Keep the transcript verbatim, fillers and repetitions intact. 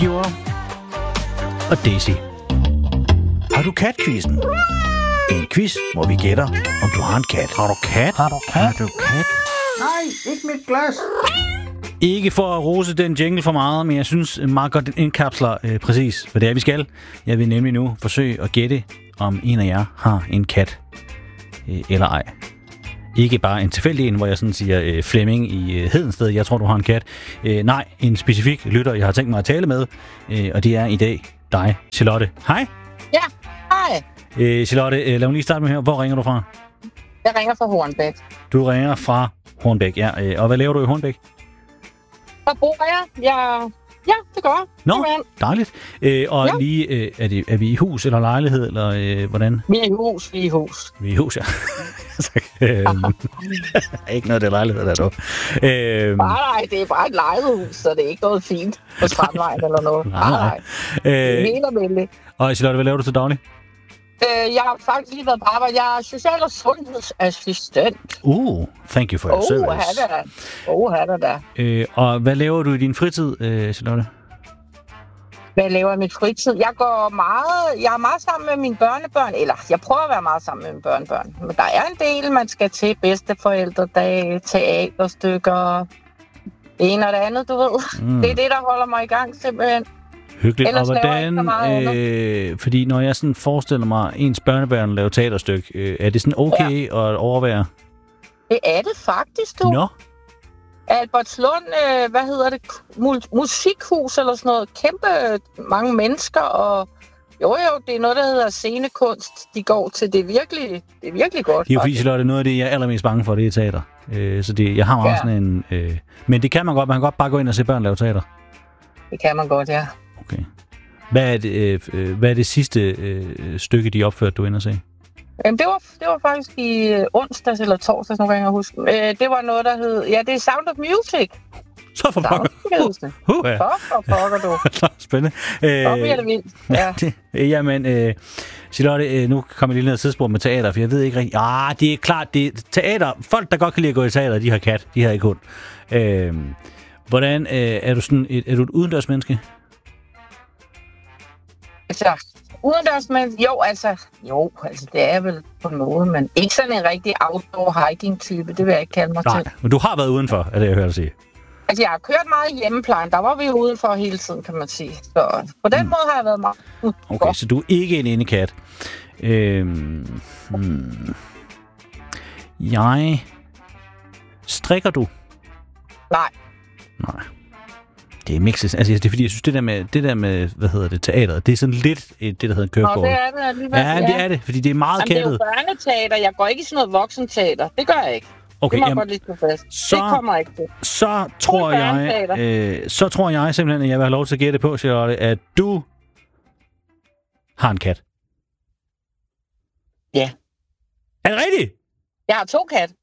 Jura og Daisy. Har du kat-quizzen? En quiz, hvor vi gætter, om du har en kat. Har du kat? Har du kat? Har du kat? Nej, ikke mit glas. Ikke for at rose den jingle for meget, men jeg synes meget godt, den indkapsler øh, præcis, hvad det er, vi skal. Jeg vil nemlig nu forsøge at gætte, om en af jer har en kat øh, eller ej. Ikke bare en tilfældig en, hvor jeg sådan siger øh, Flemming i øh, Hedensted, jeg tror, du har en kat. Øh, nej, en specifik lytter, jeg har tænkt mig at tale med, øh, og det er i dag dig, Charlotte. Hej. Ja, hej. Øh, Charlotte, øh, lad mig lige starte med her. Hvor ringer du fra? Jeg ringer fra Hornbæk. Du ringer fra Hornbæk, ja. Øh, og hvad laver du i Hornbæk? Hvor bor jeg? Jeg... Ja, det gør jeg. Nå, Jamen. dejligt. Øh, og Ja. lige, øh, er, det, er vi i hus eller lejlighed, eller øh, hvordan? Vi er i hus, vi er i hus. Vi er i hus, ja. Tak. Øh, ikke noget, det er lejlighed, der er dog. Øh, Nej, nej, det er bare et lejlighedshus, så det er ikke noget fint på Strandvejen eller noget. Nej, nej. Det er øh, helt almindeligt. og Charlotte, hvad laver du til daglig? Øh, jeg har faktisk lige været på arbejde. Jeg er social- og sundhedsassistent. Uh, thank you for your Åh, service. oh, da. Åh, oh, da. Øh, og hvad laver du i din fritid, øh, Charlotte? Hvad laver jeg i mit fritid? Jeg går meget... Jeg er meget sammen med mine børnebørn. Eller, jeg prøver at være meget sammen med mine børnebørn. Men der er en del, man skal til. Bedsteforældredage, teaterstykker, det ene og det andet, du ved. Mm. Det er det, der holder mig i gang, simpelthen. Hyggeligt. Ellers og laver jeg ikke så hvordan, meget øh, fordi når jeg sådan forestiller mig ens børnebørn lave teaterstykke, øh, er det sådan okay ja. at overvære? Det er det faktisk, du. Nå, Albertslund, øh, hvad hedder det? Mu- musikhus eller sådan noget. Kæmpe mange mennesker, og jo jo, det er noget, der hedder scenekunst, de går til. Det er virkelig, det er virkelig godt. det er jo fordi, faktisk. Charlotte, noget af det, jeg er allermest bange for, det er teater. Øh, så det, jeg har meget Ja. sådan en... Øh, men det kan man godt. Man kan godt bare gå ind og se børn lave teater. Det kan man godt, ja. Okay. Hvad er det, øh, øh, hvad er det sidste øh, stykke, de opførte, du er inde og se? Jamen, det var, det var faktisk i øh, onsdags eller torsdags, nu kan jeg ikke huske. Øh, det var noget, der hed... Ja, det er Sound of Music. Så for Sound pokker. of Music. Uh, uh, ja. Fuck for pokker, du. Spændende. Så bliver det vildt. Ja. det, jamen, øh, Charlotte, øh, nu kommer jeg lige ned et tidspunkt med teater, for jeg ved ikke rigtig... Ah, det er klart, det er teater. Folk, der godt kan lide at gå i teater, de har kat. De har ikke hund. Øh, hvordan øh, er du sådan et, er du et udendørsmenneske? Altså, udendørs, men jo, altså, jo, altså, det er vel på en måde, men ikke sådan en rigtig outdoor hiking-type, det vil jeg ikke kalde mig Nej, til. men du har været udenfor, er det, jeg hører dig sige. Altså, jeg har kørt meget i hjemmeplejen, der var vi jo udenfor hele tiden, kan man sige. Så på den mm. måde har jeg været meget Okay, godt. så du er ikke en indekat. Øhm, hmm. Jeg... Strikker du? Nej, Nej. Det er mixes. Altså, det er fordi, jeg synes, det der med, det der med hvad hedder det, teateret, det er sådan lidt det, der hedder en Nå, curveball. det er det alligevel. Ja, det er det, fordi det er meget Jamen, det er jo kattet. børneteater, jeg går ikke i sådan noget voksenteater, det gør jeg ikke. Okay, Det må jeg jamen, godt lige slå fast. så- Det kommer ikke til. så tror jeg, børneteater. øh, så tror jeg simpelthen, at jeg vil have lov til at gætte på, Charlotte, at du har en kat. Ja. Er det rigtigt? Jeg har to kat.